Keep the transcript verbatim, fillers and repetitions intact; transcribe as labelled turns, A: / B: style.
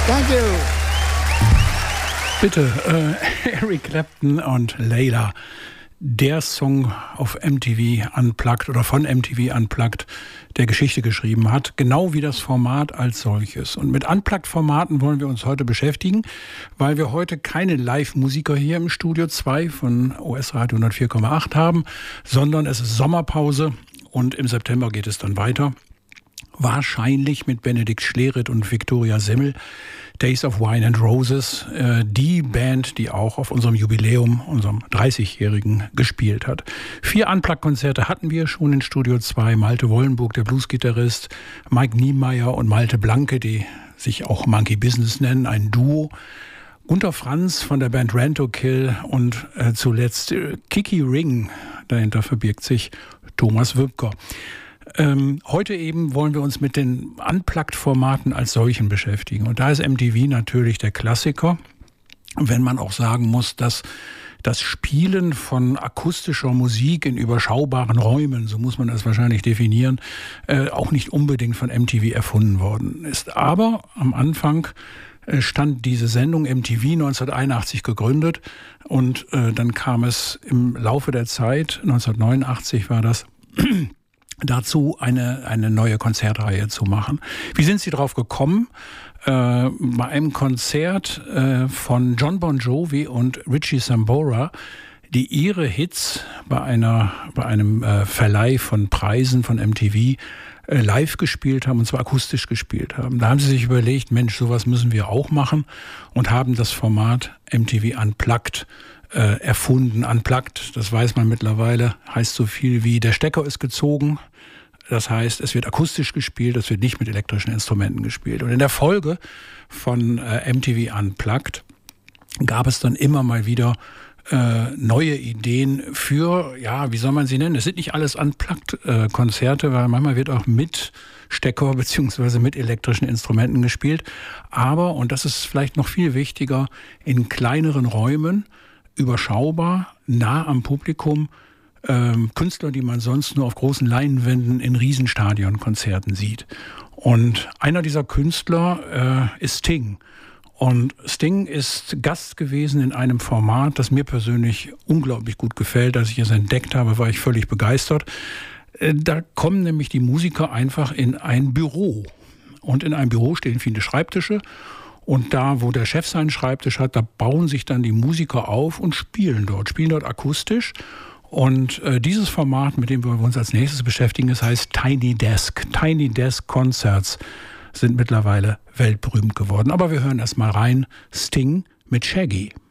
A: Thank you.
B: Bitte, äh, Eric Clapton und Layla. Der Song auf M T V Unplugged oder von M T V Unplugged, der Geschichte geschrieben hat, genau wie das Format als solches. Und mit Unplugged-Formaten wollen wir uns heute beschäftigen, weil wir heute keine Live-Musiker hier im Studio zwei von O S Radio hundertvier Komma acht haben, sondern es ist Sommerpause und im September geht es dann weiter. Wahrscheinlich mit Benedikt Schleret und Viktoria Semmel, Days of Wine and Roses, äh, die Band, die auch auf unserem Jubiläum, unserem dreißigjährigen, gespielt hat. Vier Unplugged-Konzerte hatten wir schon in Studio zwei. Malte Wollenburg, der Bluesgitarrist, Mike Niemeyer und Malte Blanke, die sich auch Monkey Business nennen, ein Duo. Gunter Franz von der Band Ranto Kill und äh, zuletzt äh, Kiki Ring. Dahinter verbirgt sich Thomas Wübker. Ähm, heute eben wollen wir uns mit den Unplugged-Formaten als solchen beschäftigen. Und da ist M T V natürlich der Klassiker, wenn man auch sagen muss, dass das Spielen von akustischer Musik in überschaubaren Räumen, so muss man das wahrscheinlich definieren, äh, auch nicht unbedingt von M T V erfunden worden ist. Aber am Anfang äh, stand diese Sendung M T V neunzehnhunderteinundachtzig gegründet und äh, dann kam es im Laufe der Zeit, neunzehnhundertneunundachtzig war das, dazu eine, eine neue Konzertreihe zu machen. Wie sind Sie drauf gekommen? Äh, bei einem Konzert äh, von John Bon Jovi und Richie Sambora, die ihre Hits bei einer, bei einem äh, Verleih von Preisen von M T V äh, live gespielt haben, und zwar akustisch gespielt haben. Da haben sie sich überlegt, Mensch, sowas müssen wir auch machen, und haben das Format M T V Unplugged Äh, erfunden. Unplugged, das weiß man mittlerweile, heißt so viel wie der Stecker ist gezogen. Das heißt, es wird akustisch gespielt, es wird nicht mit elektrischen Instrumenten gespielt. Und in der Folge von äh, M T V Unplugged gab es dann immer mal wieder äh, neue Ideen für, ja, wie soll man sie nennen? Es sind nicht alles Unplugged-Konzerte, äh, weil manchmal wird auch mit Stecker beziehungsweise mit elektrischen Instrumenten gespielt. Aber, und das ist vielleicht noch viel wichtiger, in kleineren Räumen, überschaubar, nah am Publikum, ähm, Künstler, die man sonst nur auf großen Leinwänden in Riesenstadionkonzerten sieht. Und einer dieser Künstler äh, ist Sting. Und Sting ist Gast gewesen in einem Format, das mir persönlich unglaublich gut gefällt. Als ich es entdeckt habe, war ich völlig begeistert. Äh, da kommen nämlich die Musiker einfach in ein Büro. Und in einem Büro stehen viele Schreibtische. Und da, wo der Chef seinen Schreibtisch hat, da bauen sich dann die Musiker auf und spielen dort, spielen dort akustisch. Und äh, dieses Format, mit dem wir uns als nächstes beschäftigen, das heißt Tiny Desk. Tiny Desk Concerts sind mittlerweile weltberühmt geworden. Aber wir hören erst mal rein. Sting mit Shaggy.